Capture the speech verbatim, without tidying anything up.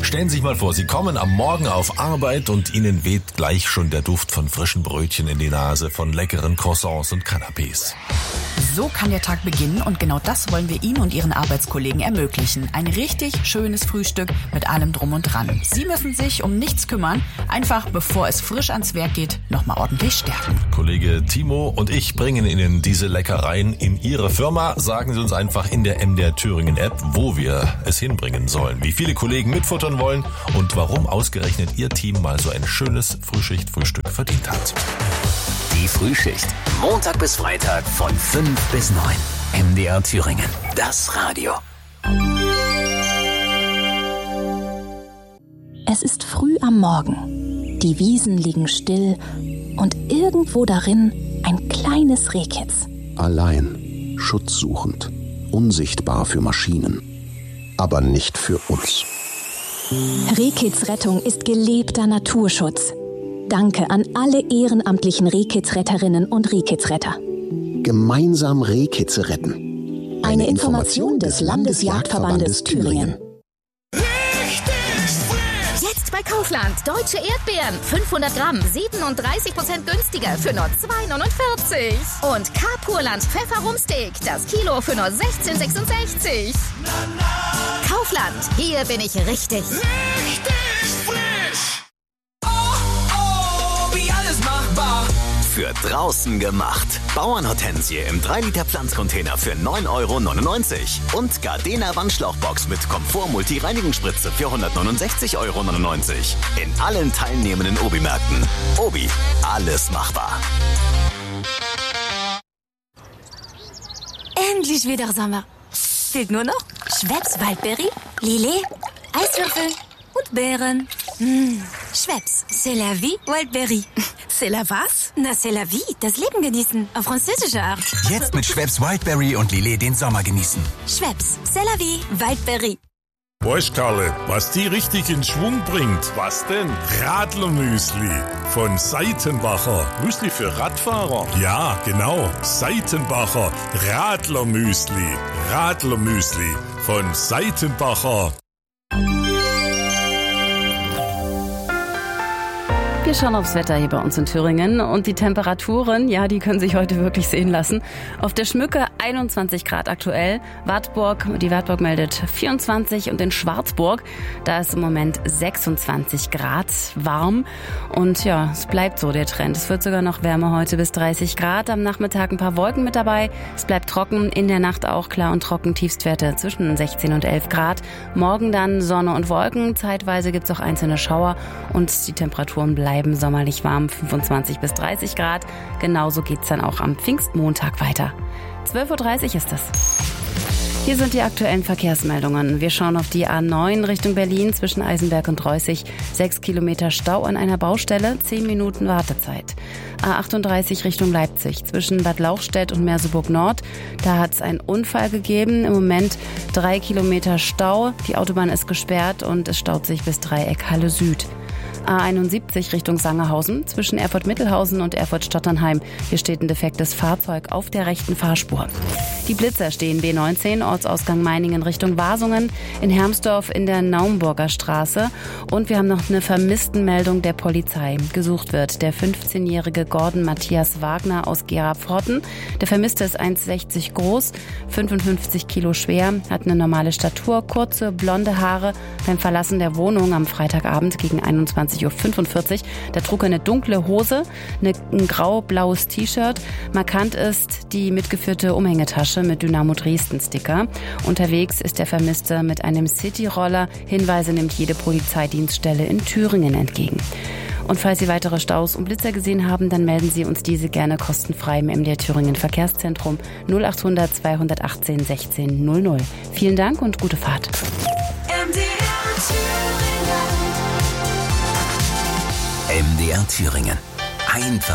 Stellen Sie sich mal vor, Sie kommen am Morgen auf Arbeit und Ihnen weht gleich schon der Duft von frischen Brötchen in die Nase, von leckeren Croissants und Canapés. So kann der Tag beginnen und genau das wollen wir Ihnen und Ihren Arbeitskollegen ermöglichen. Ein richtig schönes Frühstück mit allem Drum und Dran. Sie müssen sich um nichts kümmern, einfach bevor es frisch ans Werk geht, nochmal ordentlich stärken. Kollege Timo und ich bringen Ihnen diese Leckereien in Ihre Firma. Sagen Sie uns einfach in der M D R Thüringen App, wo wir es hinbringen sollen, wie viele Kollegen mitfuttern wollen und warum ausgerechnet Ihr Team mal so ein schönes Frühschicht-Frühstück verdient hat. Die Frühschicht. Montag bis Freitag von fünf bis neun. M D R Thüringen. Das Radio. Es ist früh am Morgen. Die Wiesen liegen still und irgendwo darin ein kleines Rehkitz. Allein, schutzsuchend, unsichtbar für Maschinen, aber nicht für uns. Rehkitz Rettung ist gelebter Naturschutz. Danke an alle ehrenamtlichen Rehkitzretterinnen und Rehkitzretter. Gemeinsam Rehkitze retten. Eine, Eine Information des Landesjagdverbandes Thüringen. Jetzt bei Kaufland. Deutsche Erdbeeren. fünfhundert Gramm. siebenunddreißig Prozent günstiger für nur zwei neunundvierzig. Und K-Purland Pfefferrumsteak. Das Kilo für nur sechzehn sechsundsechzig. Kaufland. Hier bin ich richtig. Richtig frisch. Oh, oh, wie alles machbar. Für draußen gemacht. Bauernhortensie im drei Liter Pflanzcontainer für neun Euro neunundneunzig. Und Gardena Wandschlauchbox mit Komfort-Multi-Reinigungsspritze für hundertneunundsechzig Euro neunundneunzig. In allen teilnehmenden Obi-Märkten. Obi, alles machbar. Endlich wieder Sommer. Fehlt nur noch Schweppes Waldbeere, Lillet, Eiswürfel und Beeren. Mmh, Schweppes, c'est la vie, Wildberry. C'est la was? Na, c'est la vie, das Leben genießen, auf französische Art. Jetzt mit Schweppes Wildberry und Lillet den Sommer genießen. Schweppes, c'est la vie, Wildberry. Weißt Karle, was die richtig in Schwung bringt? Was denn? Radlermüsli von Seitenbacher. Müsli für Radfahrer? Ja, genau. Seitenbacher Radlermüsli. Radlermüsli von Seitenbacher. Wir schauen aufs Wetter hier bei uns in Thüringen und die Temperaturen, ja, die können sich heute wirklich sehen lassen. Auf der Schmücke einundzwanzig Grad aktuell, Wartburg, die Wartburg meldet vierundzwanzig und in Schwarzburg, da ist im Moment sechsundzwanzig Grad warm und ja, es bleibt so der Trend. Es wird sogar noch wärmer heute bis dreißig Grad, am Nachmittag ein paar Wolken mit dabei, es bleibt trocken, in der Nacht auch klar und trocken, Tiefstwerte zwischen sechzehn und elf Grad. Morgen dann Sonne und Wolken, zeitweise gibt's auch einzelne Schauer und die Temperaturen bleiben sommerlich warm, fünfundzwanzig bis dreißig Grad. Genauso geht's dann auch am Pfingstmontag weiter. zwölf Uhr dreißig ist es. Hier sind die aktuellen Verkehrsmeldungen. Wir schauen auf die A neun Richtung Berlin zwischen Eisenberg und Reußig. Sechs Kilometer Stau an einer Baustelle, zehn Minuten Wartezeit. A achtunddreißig Richtung Leipzig zwischen Bad Lauchstädt und Merseburg Nord. Da hat es einen Unfall gegeben. Im Moment drei Kilometer Stau. Die Autobahn ist gesperrt und es staut sich bis Dreieck Halle Süd. A einundsiebzig Richtung Sangerhausen zwischen Erfurt-Mittelhausen und Erfurt-Stotternheim. Hier steht ein defektes Fahrzeug auf der rechten Fahrspur. Die Blitzer stehen B neunzehn, Ortsausgang Meiningen Richtung Wasungen, in Hermsdorf in der Naumburger Straße. Und wir haben noch eine Vermisstenmeldung der Polizei. Gesucht wird der fünfzehnjährige Gordon Matthias Wagner aus Gera-Pforten. Der Vermisste ist eins Komma sechzig groß, fünfundfünfzig Kilo schwer, hat eine normale Statur, kurze, blonde Haare. Beim Verlassen der Wohnung am Freitagabend gegen einundzwanzig Uhr fünfundvierzig, da trug er eine dunkle Hose, eine, ein grau-blaues T-Shirt. Markant ist die mitgeführte Umhängetasche mit Dynamo Dresden-Sticker. Unterwegs ist der Vermisste mit einem Cityroller. Hinweise nimmt jede Polizeidienststelle in Thüringen entgegen. Und falls Sie weitere Staus und Blitzer gesehen haben, dann melden Sie uns diese gerne kostenfrei im M D R Thüringen Verkehrszentrum null achthundert zweihundertachtzehn sechzehn null null. Vielen Dank und gute Fahrt. M D R Thüringen. M D R Thüringen. Einfach